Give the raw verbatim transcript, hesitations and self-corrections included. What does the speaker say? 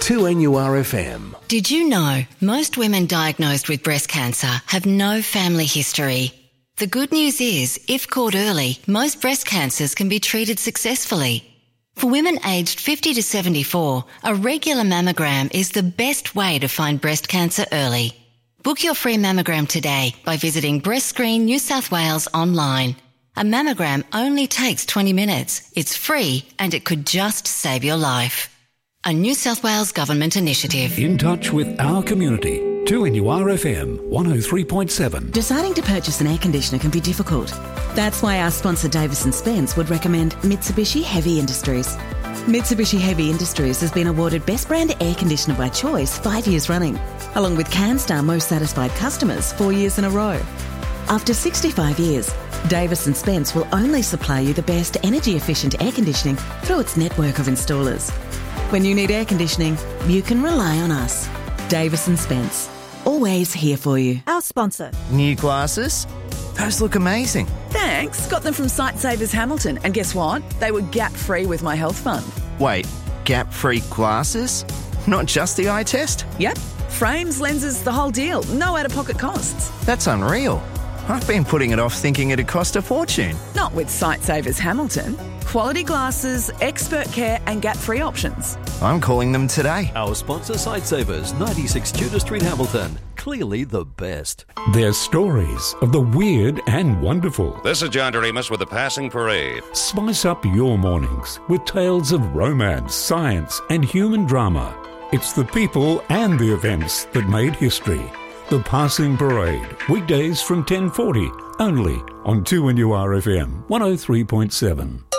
two N U R F M. Did you know most women diagnosed with breast cancer have no family history? The good news is, if caught early, most breast cancers can be treated successfully. For women aged fifty to seventy-four, a regular mammogram is the best way to find breast cancer early. Book your free mammogram today by visiting Breast Screen New South Wales online. A mammogram only takes twenty minutes. It's free and it could just save your life. A New South Wales Government initiative. In touch with our community. two N U R F M one oh three point seven. Deciding to purchase an air conditioner can be difficult. That's why our sponsor Davis and Spence would recommend Mitsubishi Heavy Industries. Mitsubishi Heavy Industries has been awarded Best Brand Air Conditioner by Choice five years running, along with CanStar Most Satisfied Customers four years in a row. After sixty-five years, Davis and Spence will only supply you the best energy-efficient air conditioning through its network of installers. When you need air conditioning, you can rely on us. Davis and Spence. Always here for you. Our sponsor. New glasses? Those look amazing. Thanks. Got them from Sightsavers Hamilton. And guess what? They were gap-free with my health fund. Wait, gap-free glasses? Not just the eye test? Yep. Frames, lenses, the whole deal. No out-of-pocket costs. That's unreal. I've been putting it off thinking it'd cost a fortune. Not with Sightsavers Hamilton. Quality glasses, expert care and gap-free options. I'm calling them today. Our sponsor Sightsavers, ninety-six Tudor Street, Hamilton. Clearly the best. They're stories of the weird and wonderful. This is John Doremus with the Passing Parade. Spice up your mornings with tales of romance, science and human drama. It's the people and the events that made history. The Passing Parade, weekdays from ten forty, only on two N U R F M one oh three point seven.